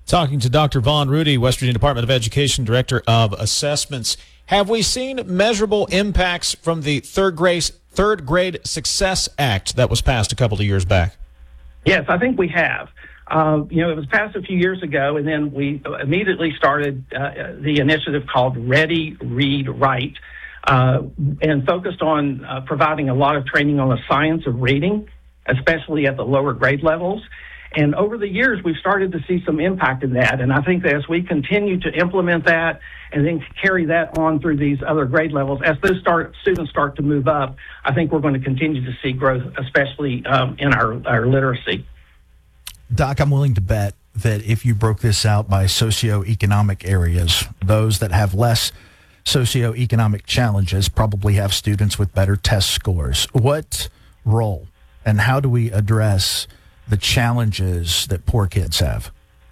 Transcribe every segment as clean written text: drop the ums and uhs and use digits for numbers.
Talking to Dr. Vaughn Rudy, West Virginia Department of Education Director of Assessments. Have we seen measurable impacts from the third grade Success Act that was passed a couple of years back? Yes, I think we have. It was passed a few years ago, and then we immediately started the initiative called Ready, Read, Write, and focused on providing a lot of training on the science of reading, especially at the lower grade levels. And over the years, we've started to see some impact in that. And I think that as we continue to implement that and then carry that on through these other grade levels, as those students start to move up, I think we're going to continue to see growth, especially in our literacy. Doc, I'm willing to bet that if you broke this out by socioeconomic areas, those that have less socioeconomic challenges probably have students with better test scores. What role and how do we address the challenges that poor kids have?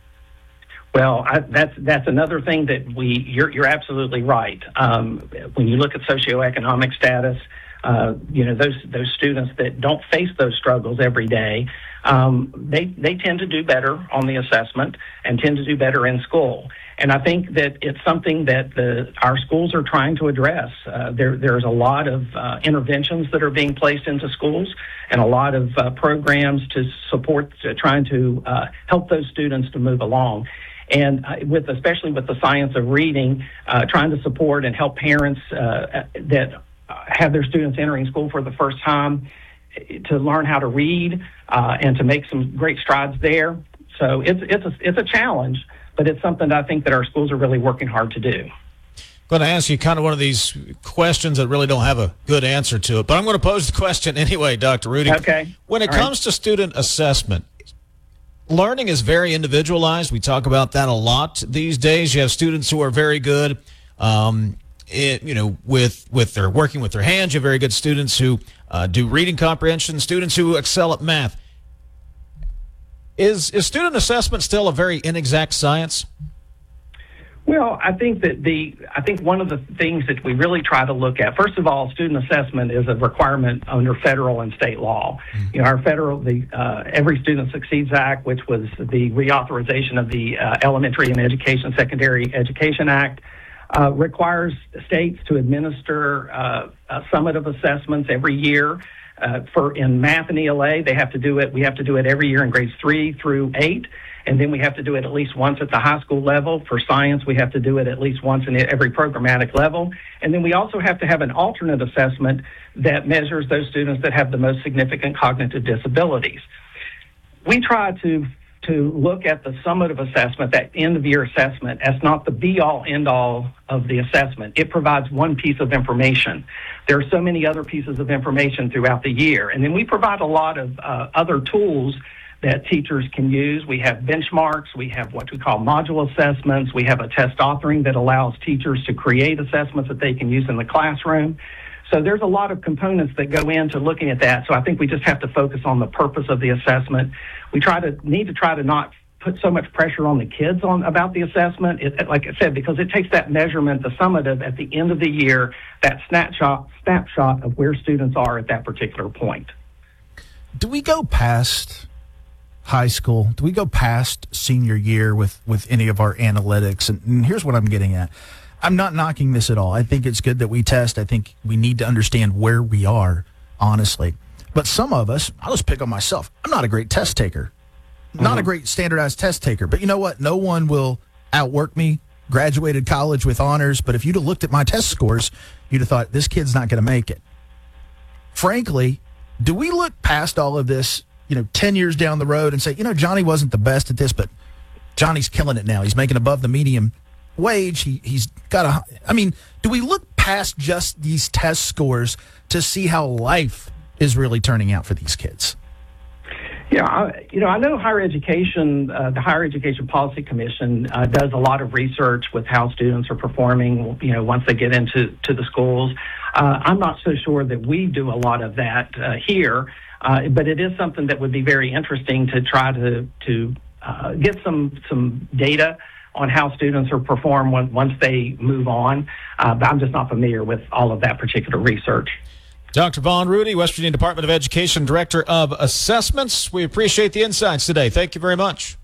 Well, that's another thing that you're absolutely right. When you look at socioeconomic status, those students that don't face those struggles every day, they tend to do better on the assessment and tend to do better in school. And I think that it's something that our schools are trying to address. There's a lot of interventions that are being placed into schools and a lot of programs to support trying to help those students to move along. And especially with the science of reading, trying to support and help parents that have their students entering school for the first time to learn how to read and to make some great strides there. So it's a challenge, but it's something that I think that our schools are really working hard to do. I'm going to ask you kind of one of these questions that really don't have a good answer to it, but I'm going to pose the question anyway, Dr. Rudy. Okay. When it comes to student assessment, learning is very individualized. We talk about that a lot these days. You have students who are very good, with their working with their hands. You have very good students who do reading comprehension, students who excel at math. Is student assessment still a very inexact science? Well, I think one of the things that we really try to look at, first of all, student assessment is a requirement under federal and state law. Mm-hmm. Our Every Student Succeeds Act, which was the reauthorization of the Elementary and Secondary Education Act, requires states to administer a summative assessments every year. In math and ELA, we have to do it every year in grades 3 through 8. And then we have to do it at least once at the high school level. For science, we have to do it at least once in every programmatic level. And then we also have to have an alternate assessment that measures those students that have the most significant cognitive disabilities. We try to look at the summative assessment, that end-of-year assessment, as not the be-all, end-all of the assessment. It provides one piece of information. There are so many other pieces of information throughout the year. And then we provide a lot of other tools that teachers can use. We have benchmarks. We have what we call module assessments. We have a test authoring that allows teachers to create assessments that they can use in the classroom. So there's a lot of components that go into looking at that. So I think we just have to focus on the purpose of the assessment. We need to try to not put so much pressure on the kids about the assessment. Like I said, because it takes that measurement, the summative at the end of the year, that snapshot of where students are at that particular point. Do we go past high school? Do we go past senior year with any of our analytics? And here's what I'm getting at. I'm not knocking this at all. I think it's good that we test. I think we need to understand where we are, honestly. But some of us, I'll just pick on myself. I'm not a great test taker, not a great standardized test taker. But you know what? No one will outwork me. Graduated college with honors. But if you'd have looked at my test scores, you'd have thought, this kid's not going to make it. Frankly, do we look past all of this 10 years down the road and say, Johnny wasn't the best at this, but Johnny's killing it now. He's making above the median wage. He's got do we look past just these test scores to see how life is really turning out for these kids? Yeah, I know higher education, the Higher Education Policy Commission does a lot of research with how students are performing, once they get into the schools. I'm not so sure that we do a lot of that here. But it is something that would be very interesting to try to get some data on how students are perform once they move on. But I'm just not familiar with all of that particular research. Dr. Vaughn Rudy, West Virginia Department of Education Director of Assessments. We appreciate the insights today. Thank you very much.